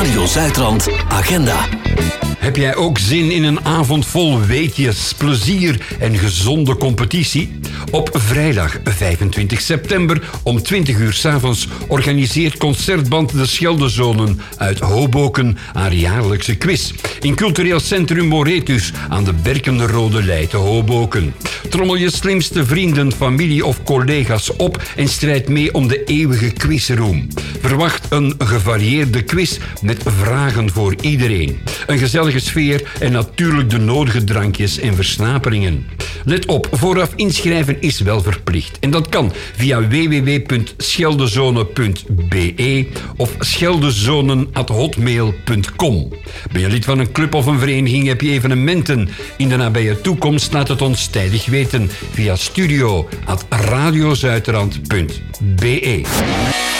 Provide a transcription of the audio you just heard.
Radio Zuidrand Agenda. Heb jij ook zin in een avond vol weetjes, plezier en gezonde competitie? Op vrijdag 25 september om 20 uur 's avonds organiseert Concertband De Scheldezonen uit Hoboken haar jaarlijkse quiz. In cultureel centrum Moretus aan de Berkenrode Lei te Hoboken. Trommel je slimste vrienden, familie of collega's op en strijd mee om de eeuwige quizroem. Verwacht een gevarieerde quiz met vragen voor iedereen. Een gezellige sfeer en natuurlijk de nodige drankjes en versnaperingen. Let op, vooraf inschrijven is wel verplicht. En dat kan via www.scheldezone.be of scheldezonen@hotmail.com. Ben je lid van een club of een vereniging, heb je evenementen in de nabije toekomst? Laat het ons tijdig weten via studio@radiozuidrand.be.